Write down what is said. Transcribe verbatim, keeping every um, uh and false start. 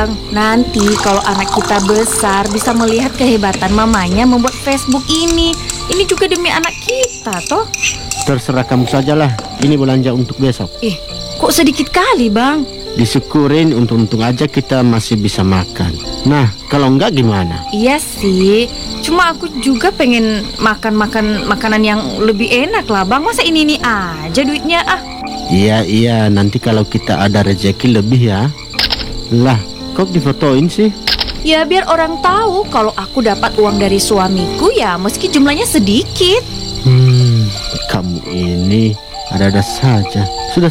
Bang. Nanti kalau anak kita besar bisa melihat kehebatan mamanya membuat Facebook ini. Ini juga demi anak kita, toh. Terserah kamu sajalah. Ini belanja untuk besok. Eh, kok sedikit kali, Bang? Disyukurin, untung-untung aja kita masih bisa makan. Nah, kalau enggak gimana? Iya sih, cuma aku juga pengen makan-makan makanan yang lebih enak lah, Bang. Masa ini-ini aja duitnya, ah. Iya, iya, nanti kalau kita ada rezeki lebih ya. Lah, kok difotoin sih? Ya biar orang tahu kalau aku dapat uang dari suamiku ya, meski jumlahnya sedikit. Hmm, kamu ini ada-ada saja. Sudah